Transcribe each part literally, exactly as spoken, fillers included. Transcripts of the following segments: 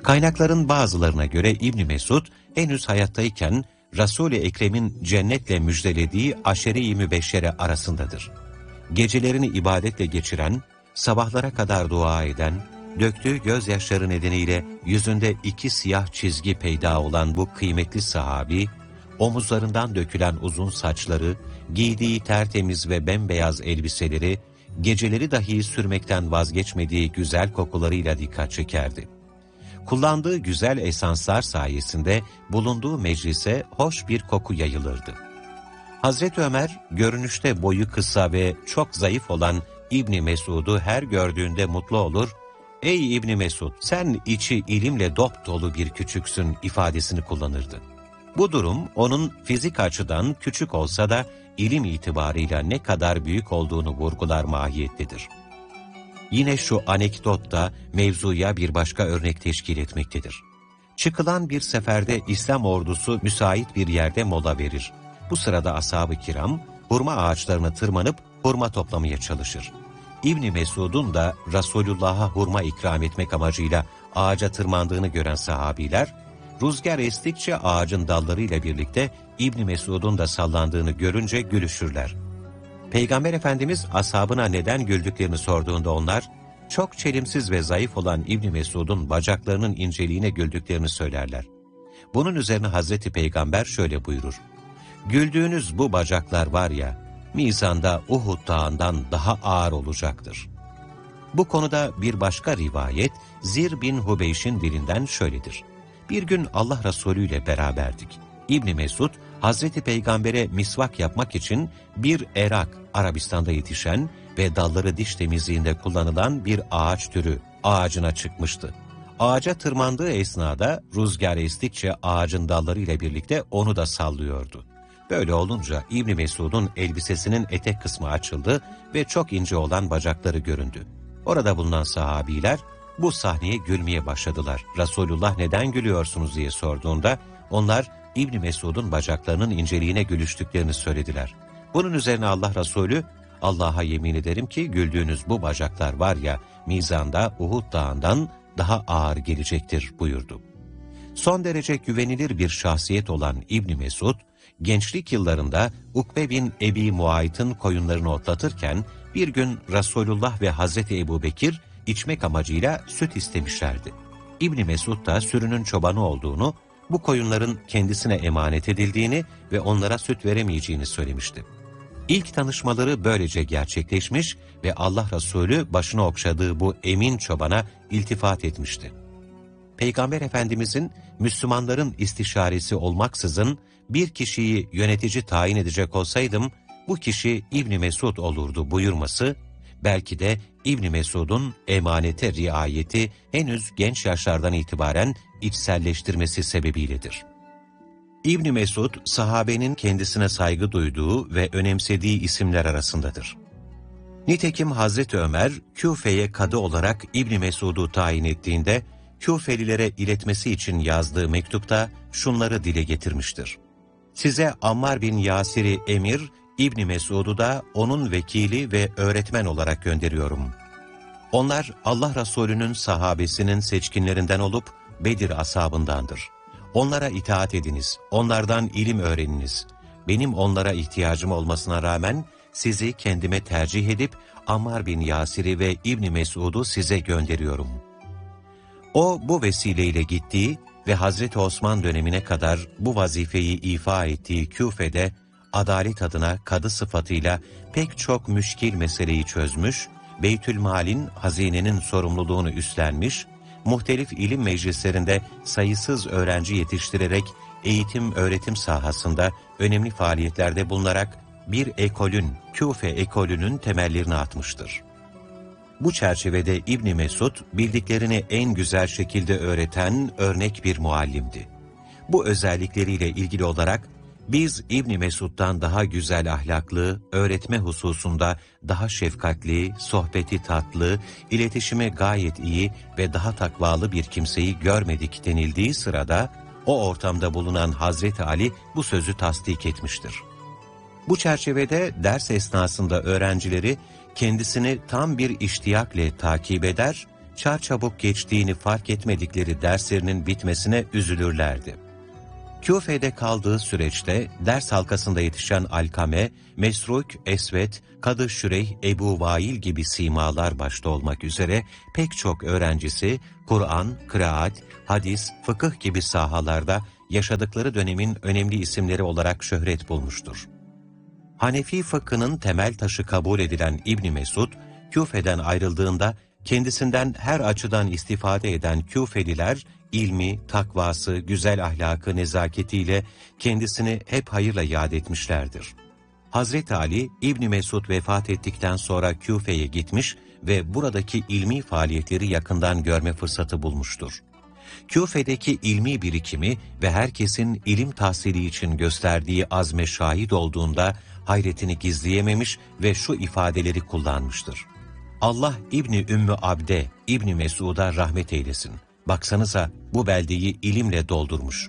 Kaynakların bazılarına göre İbn Mesud henüz hayattayken Resul-i Ekrem'in cennetle müjdelediği aşere-i mübeşşere arasındadır. Gecelerini ibadetle geçiren, sabahlara kadar dua eden, döktüğü gözyaşları nedeniyle yüzünde iki siyah çizgi peyda olan bu kıymetli sahabi, omuzlarından dökülen uzun saçları, giydiği tertemiz ve bembeyaz elbiseleri, geceleri dahi sürmekten vazgeçmediği güzel kokularıyla dikkat çekerdi. Kullandığı güzel esanslar sayesinde bulunduğu meclise hoş bir koku yayılırdı. Hazreti Ömer, görünüşte boyu kısa ve çok zayıf olan İbni Mesud'u her gördüğünde mutlu olur, "Ey İbni Mesud, sen içi ilimle dop dolu bir küçüksün" ifadesini kullanırdı. Bu durum, onun fizik açıdan küçük olsa da ilim itibarıyla ne kadar büyük olduğunu vurgular mahiyettedir. Yine şu anekdot da mevzuya bir başka örnek teşkil etmektedir. Çıkılan bir seferde İslam ordusu müsait bir yerde mola verir. Bu sırada ashab-ı kiram hurma ağaçlarına tırmanıp hurma toplamaya çalışır. İbn Mesud'un da Resulullah'a hurma ikram etmek amacıyla ağaca tırmandığını gören sahabiler, rüzgar estikçe ağacın dallarıyla birlikte İbn Mesud'un da sallandığını görünce gülüşürler. Peygamber Efendimiz ashabına neden güldüklerini sorduğunda onlar, çok çelimsiz ve zayıf olan İbn Mesud'un bacaklarının inceliğine güldüklerini söylerler. Bunun üzerine Hazreti Peygamber şöyle buyurur: "Güldüğünüz bu bacaklar var ya, mizanda Uhud dağından daha ağır olacaktır." Bu konuda bir başka rivayet Zir bin Hubeyş'in dilinden şöyledir: "Bir gün Allah Resulü ile beraberdik. İbn Mesud, Hazreti Peygamber'e misvak yapmak için bir erak, Arabistan'da yetişen ve dalları diş temizliğinde kullanılan bir ağaç türü ağacına çıkmıştı. Ağaca tırmandığı esnada rüzgar estikçe ağacın dalları ile birlikte onu da sallıyordu. Böyle olunca İbn Mesud'un elbisesinin etek kısmı açıldı ve çok ince olan bacakları göründü. Orada bulunan sahabiler bu sahneye gülmeye başladılar. Resulullah neden gülüyorsunuz diye sorduğunda onlar İbn Mesud'un bacaklarının inceliğine gülüştüklerini söylediler. Bunun üzerine Allah Resulü, "Allah'a yemin ederim ki güldüğünüz bu bacaklar var ya, mizanda Uhud dağından daha ağır gelecektir" buyurdu. Son derece güvenilir bir şahsiyet olan İbn Mesud, gençlik yıllarında Ukbe bin Ebi Muayt'ın koyunlarını otlatırken bir gün Resulullah ve Hazreti Ebubekir içmek amacıyla süt istemişlerdi. İbn Mesud da sürünün çobanı olduğunu, bu koyunların kendisine emanet edildiğini ve onlara süt veremeyeceğini söylemişti. İlk tanışmaları böylece gerçekleşmiş ve Allah Resulü başını okşadığı bu emin çobana iltifat etmişti. Peygamber Efendimizin Müslümanların istişaresi olmaksızın bir kişiyi yönetici tayin edecek olsaydım, bu kişi İbn Mesud olurdu buyurması, belki de İbn Mesud'un emanete riayeti henüz genç yaşlardan itibaren içselleştirmesi sebebiyledir. İbn Mesud, sahabenin kendisine saygı duyduğu ve önemsediği isimler arasındadır. Nitekim Hazreti Ömer, Küfe'ye kadı olarak İbn Mesud'u tayin ettiğinde, Küfelilere iletmesi için yazdığı mektupta şunları dile getirmiştir: "Size Ammar bin Yasir'i emir, İbn Mesud'u da onun vekili ve öğretmen olarak gönderiyorum. Onlar Allah Resulü'nün sahabesinin seçkinlerinden olup Bedir ashabındandır. Onlara itaat ediniz, onlardan ilim öğreniniz. Benim onlara ihtiyacım olmasına rağmen sizi kendime tercih edip Ammar bin Yasir'i ve İbn Mesud'u size gönderiyorum." O bu vesileyle gittiği ve Hazreti Osman dönemine kadar bu vazifeyi ifa ettiği Küfe'de adalet adına kadı sıfatıyla pek çok müşkil meseleyi çözmüş, Beytülmal'in, hazinenin sorumluluğunu üstlenmiş, muhtelif ilim meclislerinde sayısız öğrenci yetiştirerek eğitim öğretim sahasında önemli faaliyetlerde bulunarak bir ekolün, Küfe ekolünün temellerini atmıştır. Bu çerçevede İbn Mesud bildiklerini en güzel şekilde öğreten örnek bir muallimdi. Bu özellikleriyle ilgili olarak biz İbn Mesud'dan daha güzel ahlaklı, öğretme hususunda daha şefkatli, sohbeti tatlı, iletişime gayet iyi ve daha takvalı bir kimseyi görmedik denildiği sırada o ortamda bulunan Hazreti Ali bu sözü tasdik etmiştir. Bu çerçevede ders esnasında öğrencileri kendisini tam bir iştiyakle takip eder çarçabuk geçtiğini fark etmedikleri derslerinin bitmesine üzülürlerdi. Küfe'de kaldığı süreçte ders halkasında yetişen Alkame, Mesruk, Esvet, Kadı Şüreyh, Ebu Vail gibi simalar başta olmak üzere pek çok öğrencisi Kur'an, kıraat, hadis, fıkıh gibi sahalarda yaşadıkları dönemin önemli isimleri olarak şöhret bulmuştur. Hanefi fıkhının temel taşı kabul edilen İbn Mesud, Küfe'den ayrıldığında kendisinden her açıdan istifade eden Küfeliler, ilmi, takvası, güzel ahlakı, nezaketiyle kendisini hep hayırla yad etmişlerdir. Hazreti Ali, İbn Mesud vefat ettikten sonra Küfe'ye gitmiş ve buradaki ilmi faaliyetleri yakından görme fırsatı bulmuştur. Küfe'deki ilmi birikimi ve herkesin ilim tahsili için gösterdiği azme şahit olduğunda hayretini gizleyememiş ve şu ifadeleri kullanmıştır. Allah İbni Ümmü Abde, İbni Mesud'a rahmet eylesin. Baksanıza bu beldeyi ilimle doldurmuş.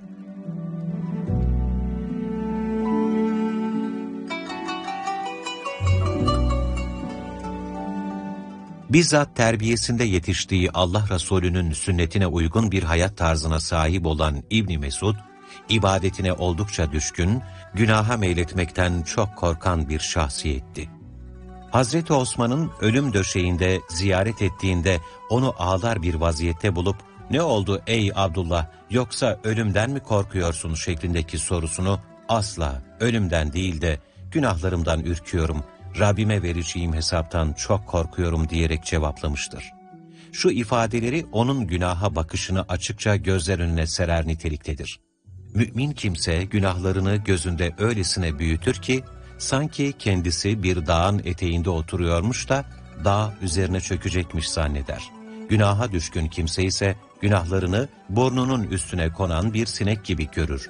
Bizzat terbiyesinde yetiştiği Allah Resulü'nün sünnetine uygun bir hayat tarzına sahip olan İbn Mesud, ibadetine oldukça düşkün, günaha meyletmekten çok korkan bir şahsiyetti. Hazreti Osman'ın ölüm döşeğinde ziyaret ettiğinde onu ağlar bir vaziyette bulup, "Ne oldu ey Abdullah, yoksa ölümden mi korkuyorsun?" şeklindeki sorusunu, "Asla, ölümden değil de günahlarımdan ürküyorum, Rabbime vereceğim hesaptan çok korkuyorum" diyerek cevaplamıştır. Şu ifadeleri onun günaha bakışını açıkça gözler önüne serer niteliktedir. Mümin kimse günahlarını gözünde öylesine büyütür ki, sanki kendisi bir dağın eteğinde oturuyormuş da dağ üzerine çökecekmiş zanneder. Günaha düşkün kimse ise günahlarını burnunun üstüne konan bir sinek gibi görür.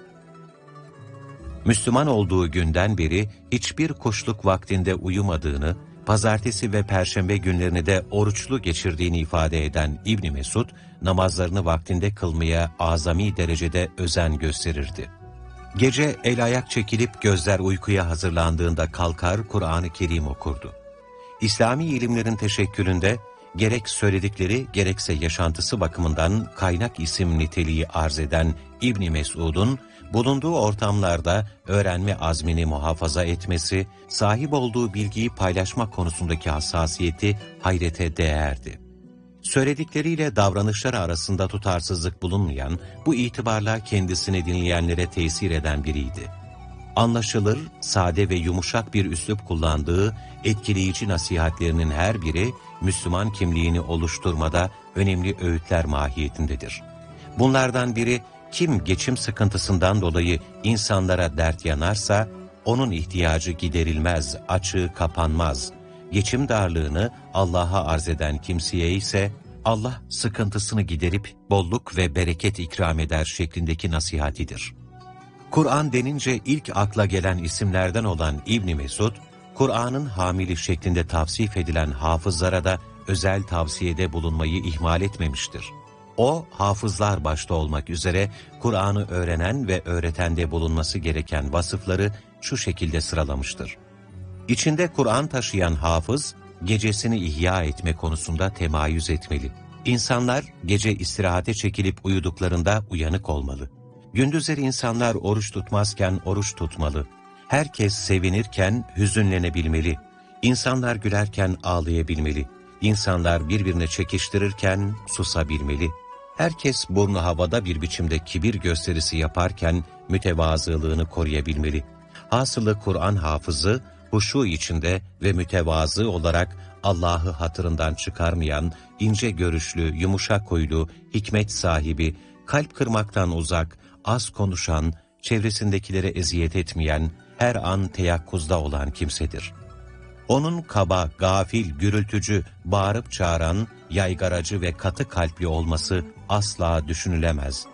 Müslüman olduğu günden beri hiçbir kuşluk vaktinde uyumadığını, pazartesi ve perşembe günlerini de oruçlu geçirdiğini ifade eden İbn Mesud, namazlarını vaktinde kılmaya azami derecede özen gösterirdi. Gece el ayak çekilip gözler uykuya hazırlandığında kalkar Kur'an-ı Kerim okurdu. İslami ilimlerin teşekkülünde gerek söyledikleri gerekse yaşantısı bakımından kaynak isim niteliği arz eden İbn Mesud'un bulunduğu ortamlarda öğrenme azmini muhafaza etmesi, sahip olduğu bilgiyi paylaşma konusundaki hassasiyeti hayrete değerdi. Söyledikleriyle davranışları arasında tutarsızlık bulunmayan, bu itibarla kendisini dinleyenlere tesir eden biriydi. Anlaşılır, sade ve yumuşak bir üslup kullandığı etkileyici nasihatlerinin her biri Müslüman kimliğini oluşturmada önemli öğütler mahiyetindedir. Bunlardan biri, kim geçim sıkıntısından dolayı insanlara dert yanarsa, onun ihtiyacı giderilmez, açığı kapanmaz. Geçim darlığını Allah'a arz eden kimseye ise Allah sıkıntısını giderip bolluk ve bereket ikram eder şeklindeki nasihatidir. Kur'an denince ilk akla gelen isimlerden olan İbn Mesud, Kur'an'ın hamili şeklinde tavsif edilen hafızlara da özel tavsiyede bulunmayı ihmal etmemiştir. O, hafızlar başta olmak üzere Kur'an'ı öğrenen ve öğretende bulunması gereken vasıfları şu şekilde sıralamıştır. İçinde Kur'an taşıyan hafız, gecesini ihya etme konusunda temayüz etmeli. İnsanlar gece istirahate çekilip uyuduklarında uyanık olmalı. Gündüzleri insanlar oruç tutmazken oruç tutmalı. Herkes sevinirken hüzünlenebilmeli. İnsanlar gülerken ağlayabilmeli. İnsanlar birbirine çekiştirirken susabilmeli. Herkes burnu havada bir biçimde kibir gösterisi yaparken mütevazılığını koruyabilmeli. Hasılı Kur'an hafızı, huşu içinde ve mütevazı olarak Allah'ı hatırından çıkarmayan, ince görüşlü, yumuşak huylu, hikmet sahibi, kalp kırmaktan uzak, az konuşan, çevresindekilere eziyet etmeyen, her an teyakkuzda olan kimsedir. Onun kaba, gafil, gürültücü, bağırıp çağıran, yaygaracı ve katı kalpli olması asla düşünülemez.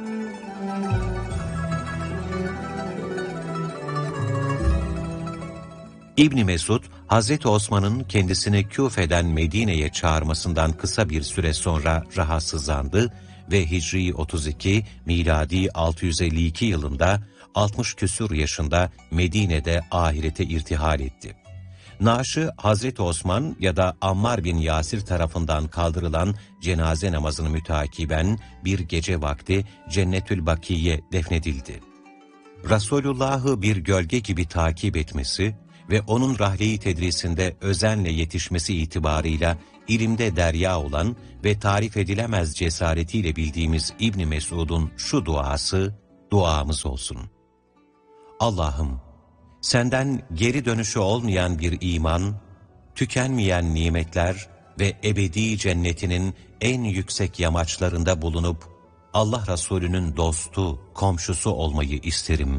İbn Mesud, Hazreti Osman'ın kendisini Küfe'den Medine'ye çağırmasından kısa bir süre sonra rahatsızlandı ve Hicri otuz iki, miladi altı yüz elli iki yılında altmış küsur yaşında Medine'de ahirete irtihal etti. Naaşı Hazreti Osman ya da Ammar bin Yasir tarafından kaldırılan cenaze namazını müteakiben bir gece vakti Cennetül Bakiye defnedildi. Resulullah'ı bir gölge gibi takip etmesi ve onun rahleyi tedrisinde özenle yetişmesi itibarıyla ilimde derya olan ve tarif edilemez cesaretiyle bildiğimiz İbn Mesud'un şu duası duamız olsun. Allah'ım, senden geri dönüşü olmayan bir iman, tükenmeyen nimetler ve ebedi cennetinin en yüksek yamaçlarında bulunup Allah Resulü'nün dostu, komşusu olmayı isterim.